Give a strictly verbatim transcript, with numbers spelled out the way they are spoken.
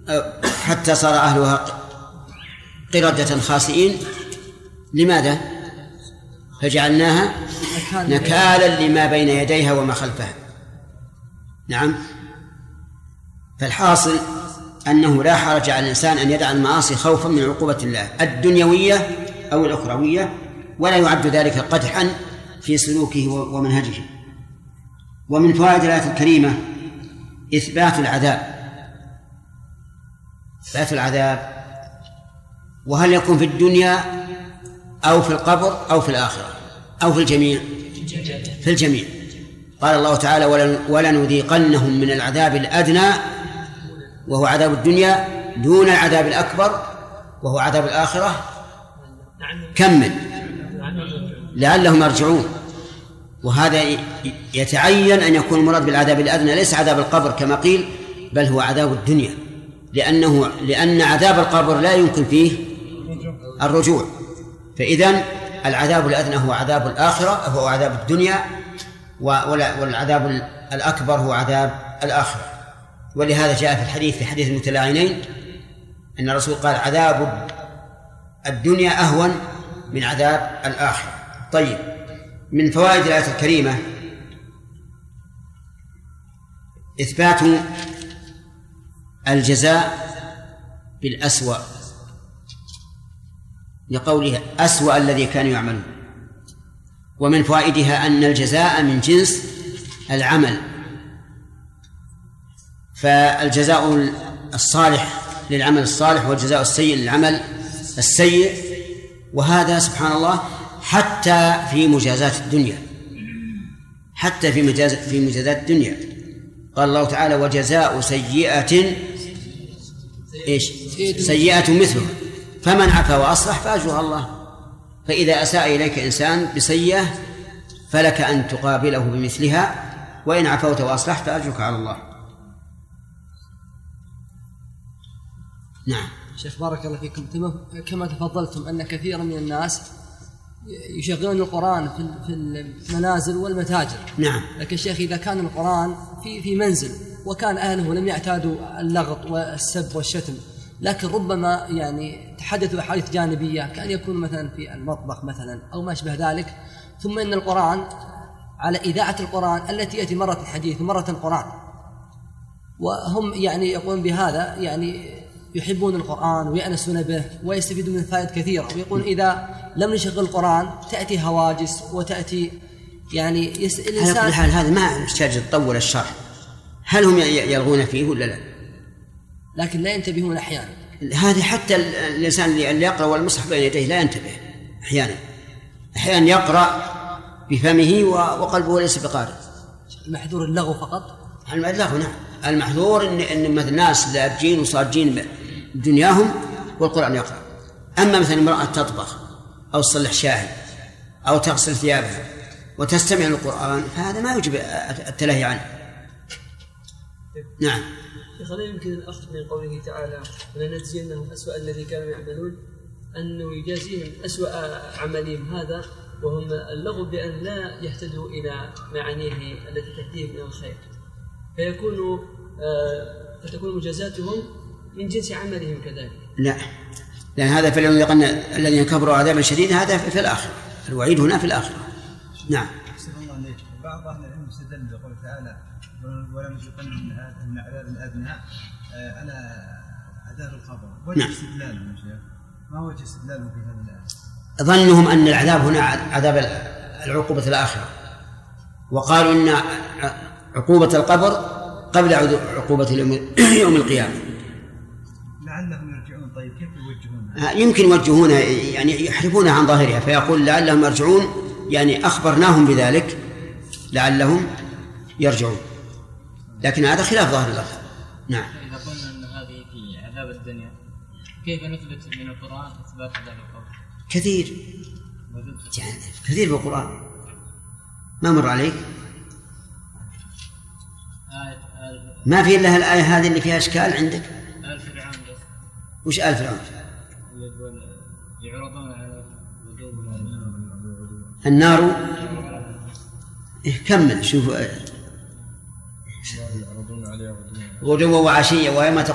حتى صار أهلها قردة خاسئين. لماذا؟ فجعلناها نكالا لما بين يديها وما خلفها. نعم. فالحاصل أنه لا حرج على الإنسان أن يدع المعاصي خوفا من عقوبة الله الدنيوية أو الأخروية، ولا يعد ذلك قدحا في سلوكه ومنهجه. ومن فوائد الآية الكريمة إثبات العذاب، إثبات العذاب، وهل يكون في الدنيا أو في القبر أو في الآخرة أو في الجميع؟ في الجميع. قال الله تعالى: ولنذيقنهم من العذاب الأدنى وهو عذاب الدنيا دون العذاب الأكبر وهو عذاب الآخرة. كمل لعلهم يرجعون. وهذا يتعين أن يكون المراد بالعذاب الأدنى ليس عذاب القبر كما قيل، بل هو عذاب الدنيا، لأنه لأن عذاب القبر لا يمكن فيه الرجوع. فإذن العذاب الأدنى هو عذاب الآخرة، هو عذاب الدنيا، والعذاب الأكبر هو عذاب الآخرة. ولهذا جاء في الحديث في حديث المتلاعنين أن الرسول قال: عذاب الدنيا أهون من عذاب الآخرة. طيب، من فوائد الآية الكريمة إثبات الجزاء بالأسوأ، لقوله أسوأ الذي كانوا يعملون. ومن فوائدها أن الجزاء من جنس العمل، فالجزاء الصالح للعمل الصالح والجزاء السيء للعمل السيء. وهذا سبحان الله حتى في مجازات الدنيا، حتى في مجاز في مجازات الدنيا. قال الله تعالى: وجزاء سيئة إيش؟ سيئة مثلها فمن عفا وأصلح فأجرها الله. فإذا أساء إليك إنسان بسيئة فلك أن تقابله بمثلها، وإن عفوت وأصلحت فأجرك على الله. نعم. شيخ بارك الله فيكم، كما تفضلتم أن كثيرا من الناس يشغلون القرآن في المنازل والمتاجر. نعم. لكن شيخ إذا كان القرآن في في منزل وكان أهله لم يعتادوا اللغط والسب والشتم، لكن ربما يعني تحدثوا أحاديث جانبية كأن يكون مثلا في المطبخ مثلا أو ما أشبه ذلك، ثم إن القرآن على إذاعة القرآن التي يأتي مرة الحديث مرة القرآن، وهم يعني يقولون بهذا يعني يحبون القرآن ويأنسون به ويستفيدون من فائدة كثيرة، ويقول إذا لم نشغل القرآن تأتي هواجس وتأتي يعني يسأل الإنسان. على كل حال هذا ما يحتاج تطول الشرح، هل هم يلغون فيه ولا لا؟ لكن لا ينتبهون أحيانا. هذه حتى الإنسان اللي يقرأ والمصحف بين يديه لا ينتبه أحيانا، أحيانا يقرأ بفمه وقلبه ليس بقارئ. المحذور اللغو فقط. اللغو نعم، المحذور إن إن مثل الناس لابجين وصاجين دنياهم والقرآن يقرأ. أما مثلا امرأة تطبخ أو تصلح شاهي أو تغسل ثيابها وتستمع للقرآن فهذا ما يجب التلهي عنه. نعم. فلا يمكن الأخذ من قوله تعالى: ولنجزينهم أسوأ الذي كانوا يعملون، أنه يجازيهم أسوأ عملهم هذا وهم اللغو بأن لا يهتدوا إلى معانيه التي تهديهم إلى الخير، فيكون آه فتكون مجازاتهم من جنس عملهم كذلك. لا، لأن هذا فلن يقن الذين كفروا عذابا شديدا، هذا في الآخرة، الوعيد هنا في الآخرة. نعم. بعض أهل العلم استدل بقوله تعالى: ولم يذيقنهم من عذاب الأدنى على عذاب القبر. وجه نعم. استدلالهم يا شيخ، ما وجه استدلالهم في هذا الآية؟ ظنهم أن العذاب هنا عذاب العقوبة الآخرة، وقالوا إن عقوبة القبر قبل عقوبة يوم القيامة. لعلهم يرجعون. طيب كيف يوجهونها؟ يمكن يوجهونها يعني يحرفونها عن ظاهرها، فيقول لعلهم يرجعون، يعني أخبرناهم بذلك لعلهم يرجعون، لكن هذا خلاف ظاهر اللفظ. نعم. إذا قلنا أن هذه في عذاب الدنيا، كيف نثبت من القرآن إثبات عذاب القبر؟ كثير يعني كثير بالقرآن، ما مر عليك؟ ما في إلا الآية هذه اللي فيها إشكال عندك. آل فرعون. وش آل فرعون؟ يعرضون على النار. إيه كمل شوف. غدوا وعشية ويوم